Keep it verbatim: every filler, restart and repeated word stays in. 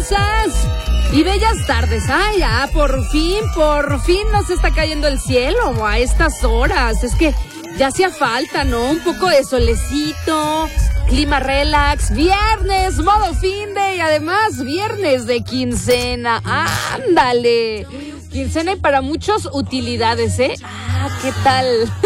hermosas y bellas tardes. Ay, ya, por fin, por fin nos está cayendo el cielo a estas horas. Es que ya hacía falta, ¿no? Un poco de solecito, clima relax, viernes, modo fin de y además viernes de quincena. ¡Ándale! Quincena y para muchos utilidades, ¿eh? Ah, ¿qué tal?